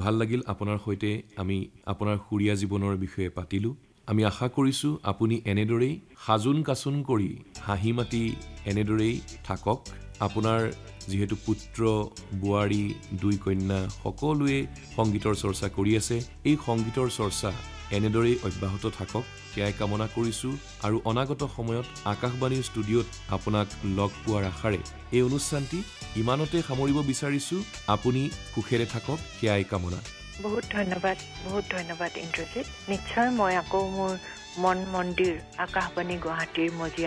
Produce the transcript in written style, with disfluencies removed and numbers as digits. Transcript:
ভাল লাগিল আপোনাৰ সৈতে আমি আপোনাৰ সুৰীয়া জীৱনৰ বিষয়ে পাতিলো আমি আশা কৰিছো আপুনি এনেদৰেই সাজুন কাচুন কৰি হাঁহি মাতি এনেদৰেই থাকক আপোনাৰ যেহেতু পুত্ৰ বুৱাৰী দুই কন্যা সকলোৱে সংগীতৰ চৰ্চা কৰি আছে এই সংগীতৰ চৰ্চা এনেদৰেই অব্যাহত থাকক সেয়াই কামনা কৰিছো আৰু অনাগত সময়ত আকাশবাণীৰ ষ্টুডিঅ'ত আপোনাক লগ পোৱাৰ আশাৰে এই অনুষ্ঠানটি ইমানতে সামৰিব বিচাৰিছো আপুনি সুখেৰে থাকক সেয়াই কামনা বহুত ধন্যবাদ ইন্দ্ৰজিৎ নিশ্চয় মই আকৌ মোৰ মন মন্দিৰ আকাশবাণী গুৱাহাটীৰ মজিয়া